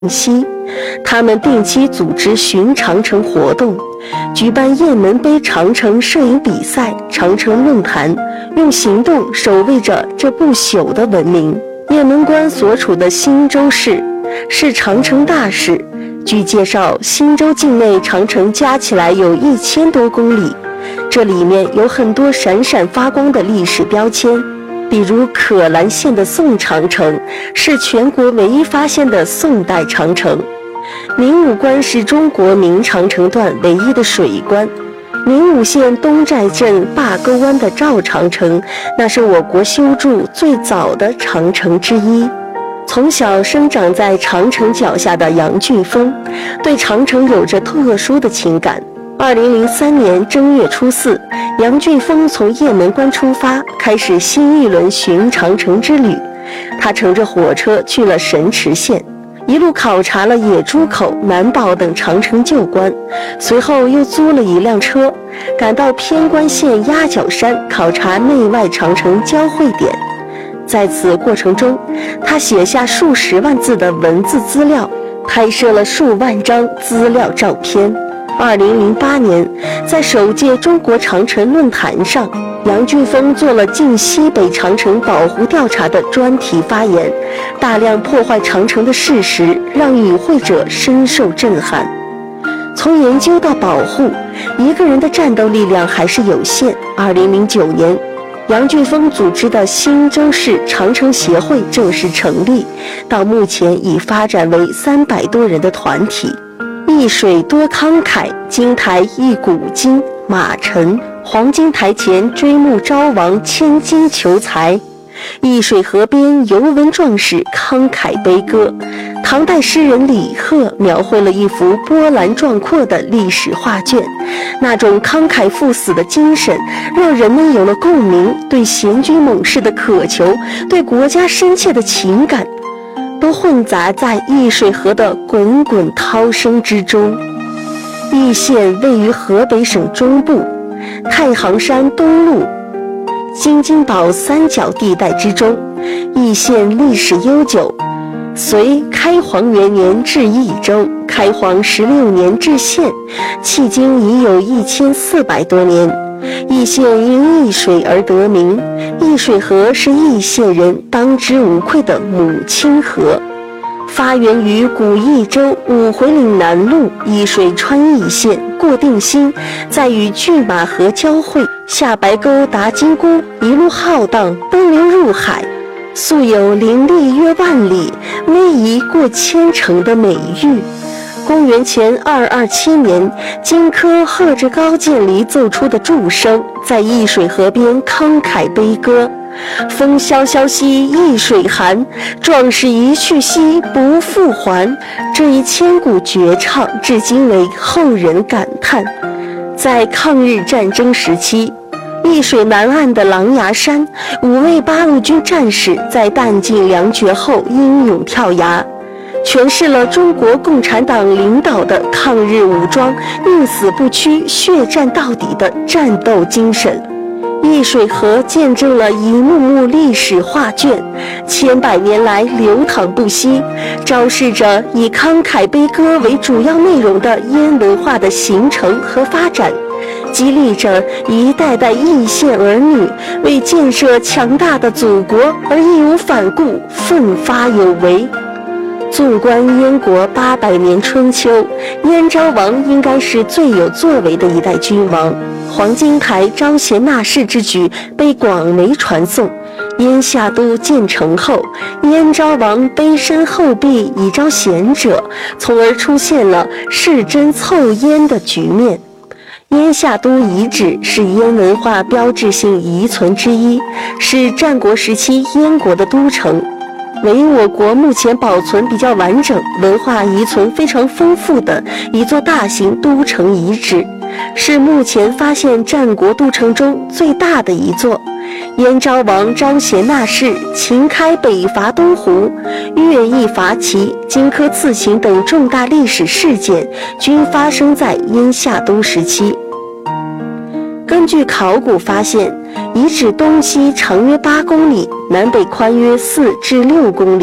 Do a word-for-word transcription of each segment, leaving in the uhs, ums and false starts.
西，他们定期组织寻长城活动，举办雁门碑长城摄影比赛、长城论坛，用行动守卫着这不朽的文明。雁门关所处的忻州市是长城大市，据介绍，忻州境内长城加起来有一千多公里，这里面有很多闪闪发光的历史标签。比如可兰县的宋长城是全国唯一发现的宋代长城，明武关是中国明长城段唯一的水关，明武县东寨镇坝沟湾的赵长城，那是我国修筑最早的长城之一。从小生长在长城脚下的杨俊峰对长城有着特殊的情感。二零零三年正月初四，杨俊峰从雁门关出发，开始新一轮寻长城之旅。他乘着火车去了神池县，一路考察了野猪口、南堡等长城旧关，随后又租了一辆车，赶到偏关县鸭脚山考察内外长城交汇点。在此过程中，他写下数十万字的文字资料，拍摄了数万张资料照片。二零零八年，在首届中国长城论坛上，杨俊峰做了晋西北长城保护调查的专题发言，大量破坏长城的事实让与会者深受震撼。从研究到保护，一个人的战斗力量还是有限。二零零九年，杨俊峰组织的忻州市长城协会正式成立，到目前已发展为三百多人的团体。易水多慷慨，金台一古今，马陈黄金台前追慕昭王，千金求财。易水河边游文壮士慷慨悲歌，唐代诗人李贺描绘了一幅波澜壮阔的历史画卷，那种慷慨赴死的精神让人们有了共鸣，对贤君猛士的渴求，对国家深切的情感都混杂在易水河的滚滚涛声之中。易县位于河北省中部，太行山东麓、京津宝三角地带之中。易县历史悠久，隋开皇元年置益州，开皇十六年置县，迄今已有一千四百多年。易县因易水而得名，易水河是易县人当之无愧的母亲河，发源于古益州五回岭南路，易水穿易县，过定兴，再与拒马河交汇，下白沟达金沽，一路浩荡奔流入海，素有林立约万里，逶迤过千城的美誉。公元前二二七年，荆轲和着高渐离奏出的祝声，在易水河边慷慨悲歌。风萧萧兮易水寒，壮士一去兮不复还。这一千古绝唱至今为后人感叹。在抗日战争时期，易水南岸的狼牙山，五位八路军战士在弹尽粮绝后英勇跳崖，诠释了中国共产党领导的抗日武装宁死不屈、血战到底的战斗精神。易水河见证了一幕幕历史画卷，千百年来流淌不息，昭示着以慷慨悲歌为主要内容的燕文化的形成和发展，激励着一代代易县儿女为建设强大的祖国而义无反顾、奋发有为。纵观燕国八百年春秋，燕昭王应该是最有作为的一代君王。黄金台招贤纳士之举被广为传颂。燕夏都建成后，燕昭王卑身厚壁以招贤者，从而出现了世真凑燕的局面。燕夏都遗址是燕文化标志性遗存之一，是战国时期燕国的都城，为我国目前保存比较完整、文化遗存非常丰富的一座大型都城遗址，是目前发现战国都城中最大的一座。燕昭王招贤纳士，秦开北伐东胡，乐毅伐齐，荆轲刺秦等重大历史事件均发生在燕夏都时期。根据考古发现，遗址东西长约八公里，南北宽约四至六公里，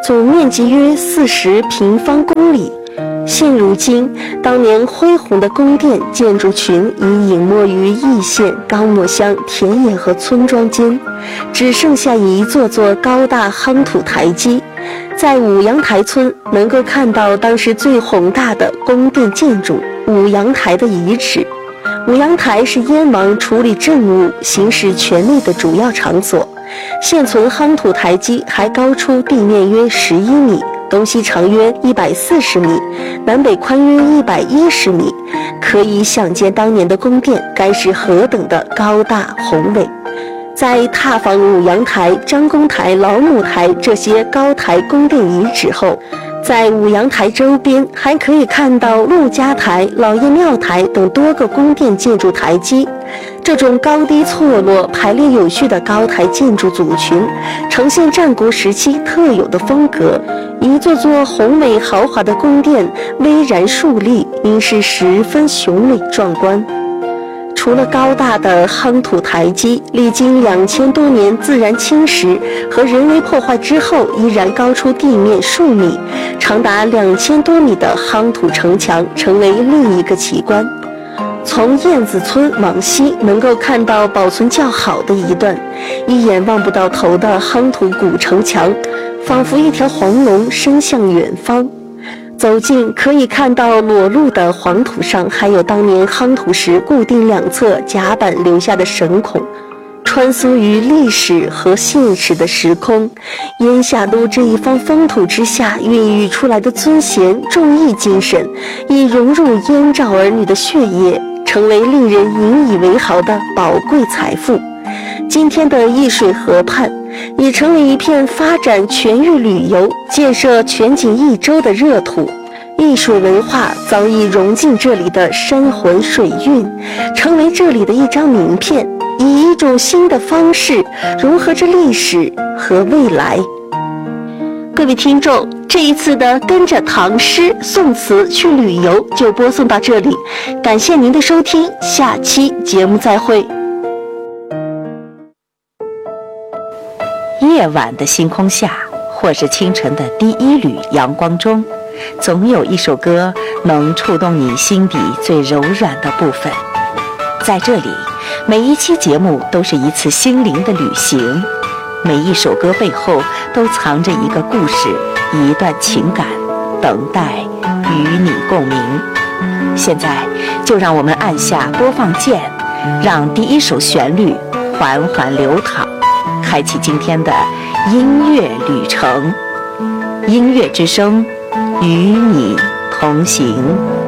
总面积约四十平方公里。现如今，当年恢宏的宫殿建筑群已隐没于易县、高墨乡田野和村庄间，只剩下一座座高大夯土台基。在五阳台村，能够看到当时最宏大的宫殿建筑五阳台的遗址。五阳台是燕王处理政务、行使权力的主要场所。现存夯土台基还高出地面约十一米，东西长约一百四十米，南北宽约一百一十米，可以想见当年的宫殿该是何等的高大宏伟。在踏访五阳台、张公台、老母台这些高台宫殿遗址后，在五阳台周边还可以看到陆家台、老爷庙台等多个宫殿建筑台基。这种高低错落、排列有序的高台建筑组群，呈现战国时期特有的风格。一座座宏伟豪华的宫殿巍然竖立，应是十分雄伟壮观。除了高大的夯土台基，历经两千多年自然侵蚀和人为破坏之后，依然高出地面数米，长达两千多米的夯土城墙成为另一个奇观。从燕子村往西，能够看到保存较好的一段一眼望不到头的夯土古城墙，仿佛一条黄龙伸向远方。走近可以看到裸露的黄土上还有当年夯土时固定两侧甲板留下的绳孔，穿梭于历史和现实的时空。燕下都这一方风土之下孕育出来的尊贤重义精神，已融入燕赵儿女的血液，成为令人引以为豪的宝贵财富。今天的易水河畔已成为一片发展全域旅游、建设全景一周的热土。易水文化早已融进这里的山魂水韵，成为这里的一张名片，以一种新的方式融合着历史和未来。各位听众，这一次的跟着唐诗宋词去旅游就播送到这里，感谢您的收听，下期节目再会。 夜晚的星空下，或是清晨的第一缕阳光中，总有一首歌能触动你心底最柔软的部分。在这里，每一期节目都是一次心灵的旅行，每一首歌背后都藏着一个故事，一段情感，等待与你共鸣。现在就让我们按下播放键，让第一首旋律缓缓流淌，开启今天的音乐旅程。音乐之声，与你同行。